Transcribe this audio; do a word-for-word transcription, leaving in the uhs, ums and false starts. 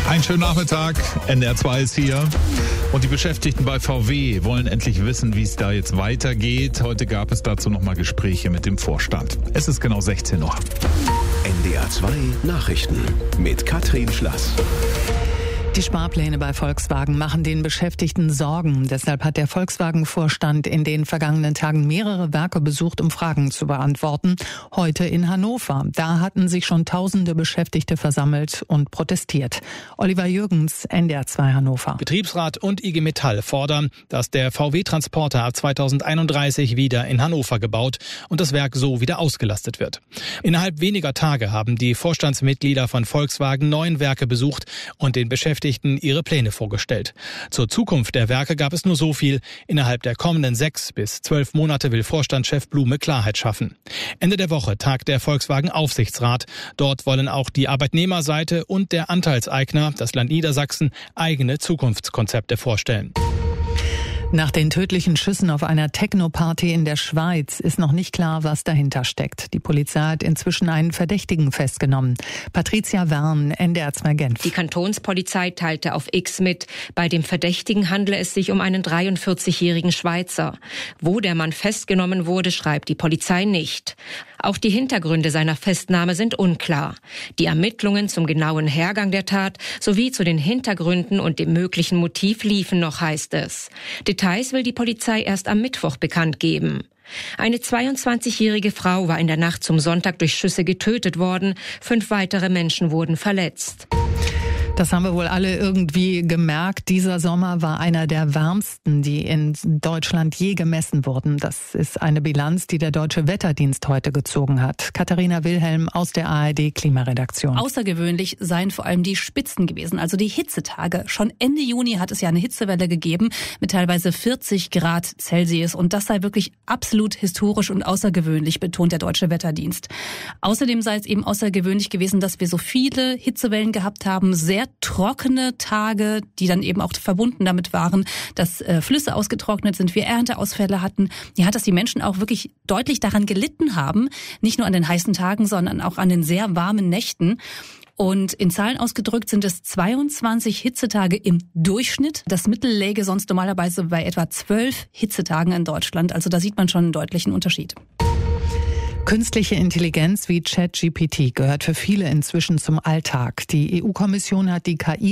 Einen schönen Nachmittag, N D R zwei ist hier und die Beschäftigten bei V W wollen endlich wissen, wie es da jetzt weitergeht. Heute gab es dazu nochmal Gespräche mit dem Vorstand. Es ist genau sechzehn Uhr. N D R zwei Nachrichten mit Katrin Schlass. Die Sparpläne bei Volkswagen machen den Beschäftigten Sorgen. Deshalb hat der Volkswagen-Vorstand in den vergangenen Tagen mehrere Werke besucht, um Fragen zu beantworten. Heute in Hannover. Da hatten sich schon tausende Beschäftigte versammelt und protestiert. Oliver Jürgens, N D R zwei Hannover. Betriebsrat und I G Metall fordern, dass der V W-Transporter ab zweitausendeinunddreißig wieder in Hannover gebaut und das Werk so wieder ausgelastet wird. Innerhalb weniger Tage haben die Vorstandsmitglieder von Volkswagen neun Werke besucht und den Beschäftigten ihre Pläne vorgestellt. Zur Zukunft der Werke gab es nur so viel. Innerhalb der kommenden sechs bis zwölf Monate will Vorstandschef Blume Klarheit schaffen. Ende der Woche tagt der Volkswagen-Aufsichtsrat. Dort wollen auch die Arbeitnehmerseite und der Anteilseigner, das Land Niedersachsen, eigene Zukunftskonzepte vorstellen. Nach den tödlichen Schüssen auf einer Techno-Party in der Schweiz ist noch nicht klar, was dahinter steckt. Die Polizei hat inzwischen einen Verdächtigen festgenommen. Patricia Wern, N D R zwei Genf. Die Kantonspolizei teilte auf X mit, bei dem Verdächtigen handle es sich um einen dreiundvierzigjährigen Schweizer. Wo der Mann festgenommen wurde, schreibt die Polizei nicht. Auch die Hintergründe seiner Festnahme sind unklar. Die Ermittlungen zum genauen Hergang der Tat sowie zu den Hintergründen und dem möglichen Motiv liefen noch, heißt es. Details will die Polizei erst am Mittwoch bekannt geben. Eine zweiundzwanzigjährige Frau war in der Nacht zum Sonntag durch Schüsse getötet worden. Fünf weitere Menschen wurden verletzt. Das haben wir wohl alle irgendwie gemerkt. Dieser Sommer war einer der wärmsten, die in Deutschland je gemessen wurden. Das ist eine Bilanz, die der Deutsche Wetterdienst heute gezogen hat. Katharina Wilhelm aus der A R D Klimaredaktion. Außergewöhnlich seien vor allem die Spitzen gewesen, also die Hitzetage. Schon Ende Juni hat es ja eine Hitzewelle gegeben mit teilweise vierzig Grad Celsius. Und das sei wirklich absolut historisch und außergewöhnlich, betont der Deutsche Wetterdienst. Außerdem sei es eben außergewöhnlich gewesen, dass wir so viele Hitzewellen gehabt haben, sehr trockene Tage, die dann eben auch verbunden damit waren, dass äh, Flüsse ausgetrocknet sind, wir Ernteausfälle hatten. Ja, dass die Menschen auch wirklich deutlich daran gelitten haben, nicht nur an den heißen Tagen, sondern auch an den sehr warmen Nächten. Und in Zahlen ausgedrückt sind es zweiundzwanzig Hitzetage im Durchschnitt. Das Mittel läge sonst normalerweise bei etwa zwölf Hitzetagen in Deutschland. Also da sieht man schon einen deutlichen Unterschied. Künstliche Intelligenz wie ChatGPT gehört für viele inzwischen zum Alltag. Die E U-Kommission hat die K I